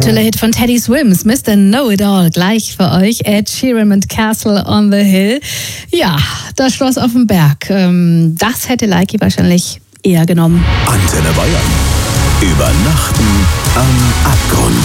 aktuelle Hit von Teddy Swims, Mr. Know-It-All, gleich für euch. Ed Sheeran mit Castle on the Hill. Ja, das Schloss auf dem Berg. Das hätte Likey wahrscheinlich eher genommen. Antenne Bayern. Übernachten am Abgrund.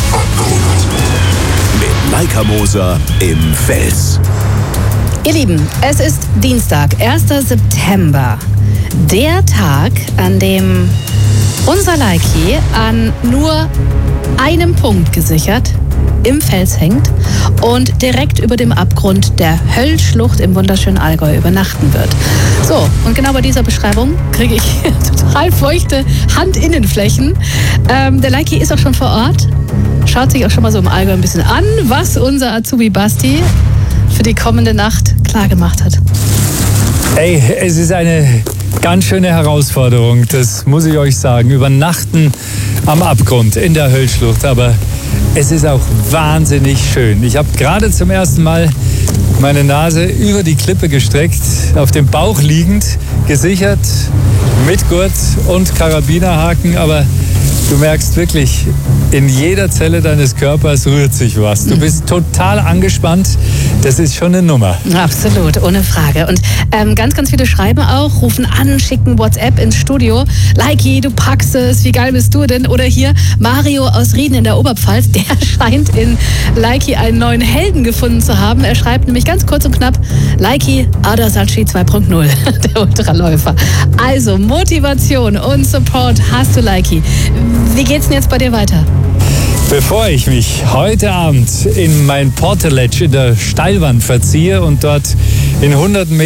Mit Maika Moser im Fels. Ihr Lieben, es ist Dienstag, 1. September. Der Tag, an dem unser Likey an nur einem Punkt gesichert im Fels hängt und direkt über dem Abgrund der Höllschlucht im wunderschönen Allgäu übernachten wird. So, und genau bei dieser Beschreibung kriege ich total feuchte Handinnenflächen. Der Likey ist auch schon vor Ort, schaut sich auch schon mal so im Allgäu ein bisschen an, was unser Azubi Basti für die kommende Nacht klargemacht hat. Ey, es ist eine ganz schöne Herausforderung, das muss ich euch sagen. Übernachten am Abgrund in der Höllschlucht, aber es ist auch wahnsinnig schön. Ich habe gerade zum ersten Mal meine Nase über die Klippe gestreckt, auf dem Bauch liegend, gesichert, mit Gurt und Karabinerhaken, aber du merkst wirklich, in jeder Zelle deines Körpers rührt sich was. Du bist total angespannt. Das ist schon eine Nummer. Absolut, ohne Frage. Und ganz, ganz viele schreiben auch, rufen an, schicken WhatsApp ins Studio. Likey, du packst es, wie geil bist du denn? Oder hier Mario aus Rieden in der Oberpfalz, der scheint in Likey einen neuen Helden gefunden zu haben. Er schreibt nämlich ganz kurz und knapp, Likey, Ada Salci 2.0, der Ultraläufer. Also Motivation und Support hast du, Likey. Wie geht's denn jetzt bei dir weiter? Bevor ich mich heute Abend in mein Portaledge in der Steilwand verziehe und dort in 100 Metern